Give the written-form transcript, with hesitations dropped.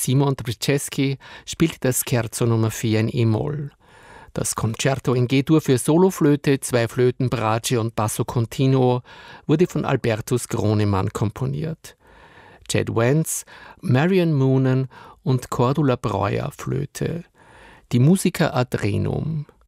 Simon Trpceski spielte das Scherzo Nummer 4 in E-Moll. Das Concerto in G-Dur für Soloflöte, 2 Flöten, Bratsche und Basso Continuo wurde von Albertus Gronemann komponiert. Chad Wentz, Marion Moonen und Cordula Breuer Flöte. Die Musica ad Renum.